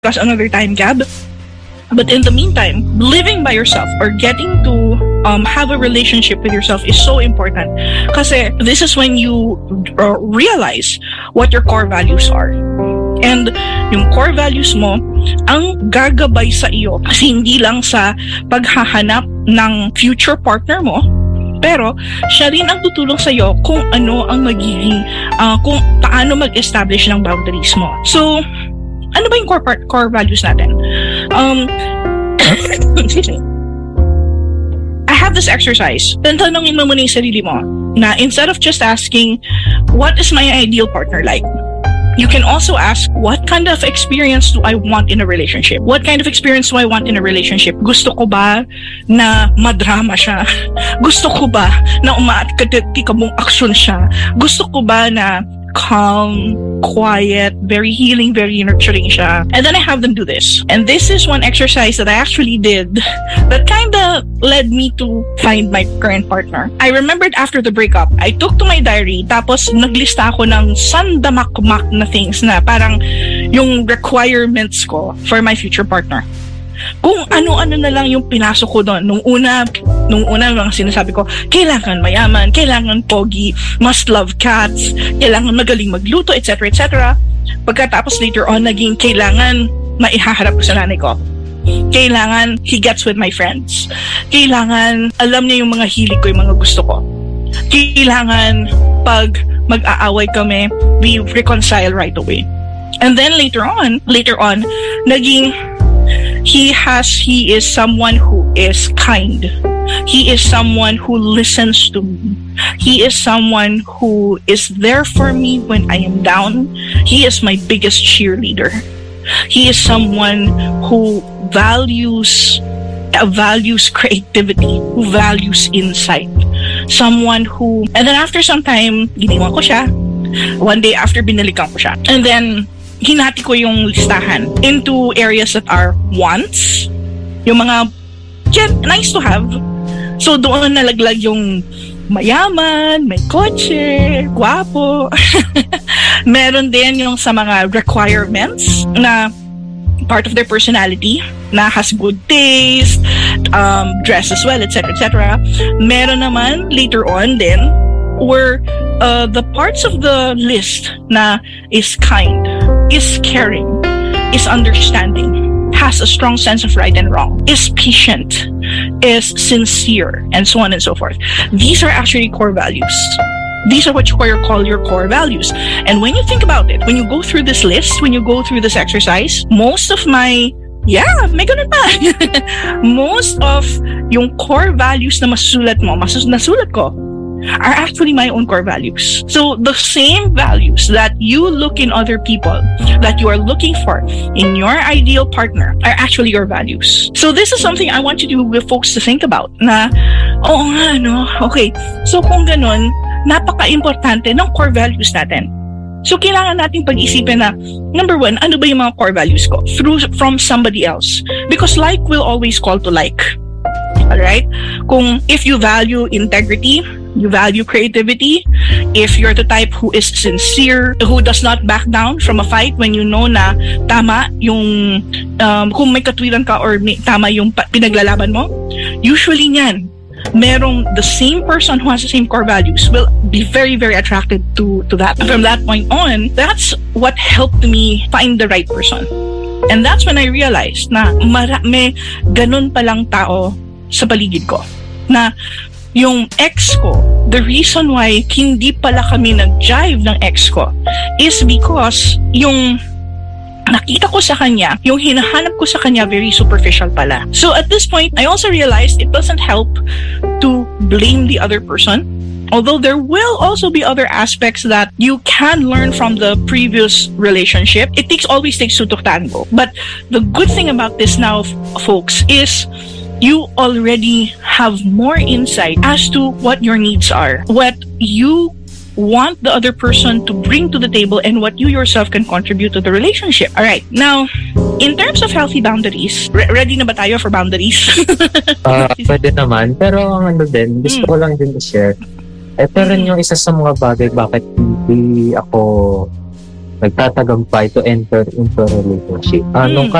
discuss another time, Gab. But in the meantime, living by yourself or getting to have a relationship with yourself is so important. Kasi this is when you realize what your core values are. And yung core values mo, ang gagabay sa iyo. Kasi hindi lang sa paghahanap ng future partner mo, pero siya rin ang tutulong sa iyo kung ano ang magiging, kung paano mag-establish ng boundaries mo. So, ano ba yung core values natin? Excuse me. I have this exercise. Tantanungin mo muna yung sarili mo na instead of just asking, what is my ideal partner like? You can also ask, what kind of experience do I want in a relationship? What kind of experience do I want in a relationship? Gusto ko ba na madrama siya? Gusto ko ba na umaat-katikabong aksyon siya? Gusto ko ba na calm, quiet, very healing, very nurturing siya? And then I have them do this. And this is one exercise that I actually did that kind of led me to find my current partner. I remembered after the breakup, I took to my diary, tapos naglista ako ng sandamakmak na things na parang yung requirements ko for my future partner. Kung ano-ano na lang yung pinasok ko doon. Nung una mga sinasabi ko, kailangan mayaman, kailangan pogi, must love cats, kailangan magaling magluto, etc. etc. Pagkatapos later on, naging kailangan maihaharap ko sa nanay ko. Kailangan he gets with my friends. Kailangan alam niya yung mga hilig ko, yung mga gusto ko. Kailangan pag mag-aaway kami, we reconcile right away. And then later on, naging he is someone who is kind. He is someone who listens to me. He is someone who is there for me when I am down. He is my biggest cheerleader. He is someone who values creativity, who values insight. Someone who, and then after some time, giniwan ko siya. One day after, binalikan ko siya. And then, hinati ko yung listahan into areas that are wants, yung mga nice to have. So doon nalaglag yung mayaman, may kotse, gwapo. Meron din yung sa mga requirements na part of their personality, na has good taste, dresses well, etc. etc. Meron naman later on din where the parts of the list na is kind, is caring, is understanding, has a strong sense of right and wrong, is patient, is sincere, and so on and so forth. These are actually core values. These are what you call your core values. And when you think about it, when you go through this list, when you go through this exercise, most of may ganun pa. Most of yung core values na nasulat ko, are actually my own core values. So the same values that you look in other people, that you are looking for in your ideal partner, are actually your values. So this is something I want you folks to think about. Na, oo nga, no? Okay. So kung ganun, napaka-importante ng core values natin. So kailangan nating pag-isipin na, number one, ano ba yung mga core values ko? From somebody else. Because like will always call to like. Alright? If you value integrity, you value creativity, if you're the type who is sincere, who does not back down from a fight when you know na tama yung kung may katwiran ka or tama yung pinaglalaban mo, usually niyan, merong the same person who has the same core values will be very, very attracted to that. From that point on, that's what helped me find the right person. And that's when I realized na may ganun palang tao sa paligid ko. Na yung ex ko, the reason why hindi pala kami nag-jive ng ex ko is because yung nakita ko sa kanya, yung hinahanap ko sa kanya, very superficial pala. So at this point, I also realized it doesn't help to blame the other person. Although there will also be other aspects that you can learn from the previous relationship. It always takes two to tango. But the good thing about this now, folks, is you already have more insight as to what your needs are, what you want the other person to bring to the table, and what you yourself can contribute to the relationship. All right. Now, in terms of healthy boundaries, ready na ba tayo for boundaries? Pwede naman. Pero ang ano din, gusto ko lang din i-share. Ito rin yung isa sa mga bagay bakit hindi ako nagtatagumpay to enter into a relationship. Nung